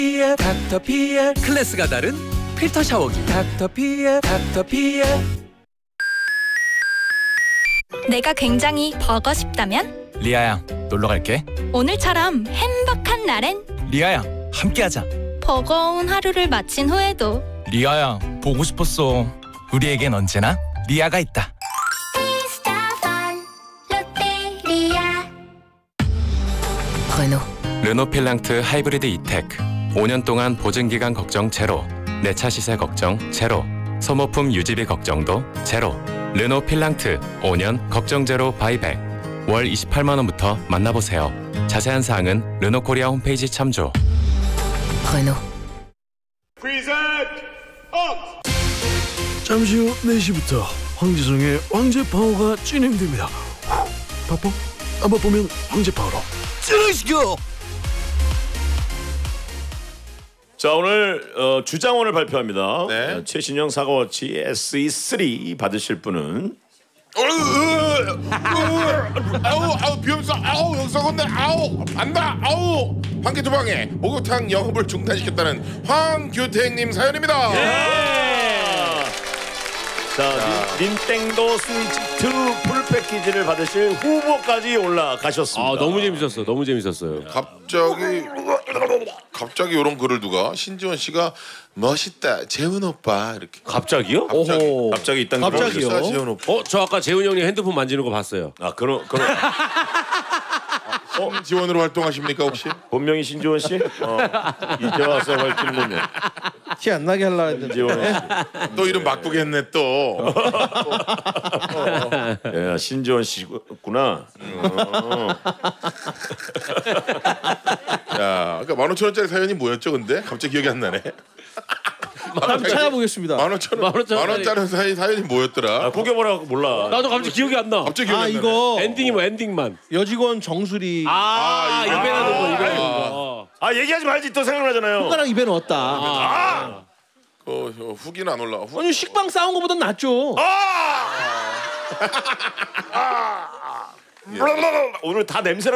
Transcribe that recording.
닥터피엘 클래스가 다른 필터 샤워기 닥터피엘. 내가 굉장히 버거 싶다면 리아양 놀러 갈게. 오늘처럼 행복한 날엔 리아양 함께하자. 버거운 하루를 마친 후에도 리아양 보고 싶었어. 우리에겐 언제나 리아가 있다. 르노 필랑트 하이브리드 이테크 5년 동안 보증기간 걱정 제로, 내차 시세 걱정 제로, 소모품 유지비 걱정도 제로. 르노 필랑트 5년 걱정 제로 바이백 월 28만원부터 만나보세요. 자세한 사항은 르노코리아 홈페이지 참조. 르노. 잠시 후 4시부터 황지성의 황제 파워가 진행됩니다. 바빠? 안 바쁘면 황제 파워로 찌르시고. 자, 오늘 주장원을 발표합니다. 네. 최신형 사과워치 SE3 받으실 분은 아우 비염소 아우 역사건데 아우 안다 아우 황기두방에 목욕탕 영업을 중단시켰다는 황규택님 사연입니다. 자, 닌텐도 스위치2 풀 패키지를 받으실 후보까지 올라가셨습니다. 아, 너무 재밌었어. 너무 재밌었어요. 갑자기 이런 글을 누가 신지원 씨가 멋있다 재훈 오빠 이렇게 갑자기요? 갑자기 있다는 갑자기요? 거죠. 재훈 오빠. 저 아까 재훈 형님 핸드폰 만지는 거 봤어요. 아, 그럼 지원으로 활동하십니까 혹시? 본명이 신지원 씨? 이제 와서 밝히는군요. 티 안 나게 하려고 했는데. 신지원 씨. 또 이름 바꾸겠네 또. 예, 신지원 씨구나. 야, 아까 15,000원짜리 사연이 뭐였죠 근데? 갑자기 기억이 안 나네. 한번 찾아보겠습니다. 15,000원 사연이 뭐였더라? 아, 구겨보라고 몰라. 나도 갑자기 기억이 안 나. 갑자기 기억이 안 나네. 이거 엔딩이 뭐 엔딩만. 여직원 정수리 입에 넣는 거, 입에 넣는 거. 아, 얘기하지 말지 또 생각나잖아요. 손가락 입에 넣었다. 후기는 안 올라와. 아니 식빵 싸운 거보단 낫죠. 오늘 다 냄새